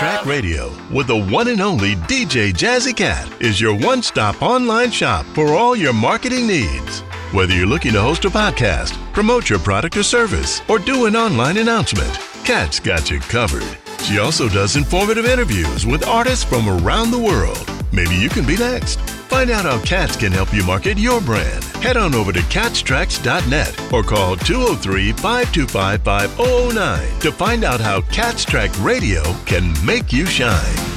Track Radio with the one and only DJ Jazzy Cat is your one-stop online shop for all your marketing needs. Whether you're looking to host a podcast, promote your product or service, or do an online announcement, Cat's got you covered. She also does informative interviews with artists from around the world. Maybe you can be next. Find out how Cats can help you market your brand. Head on over to catstracks.net or call 203-525-5009 to find out how Cats Track Radio can make you shine.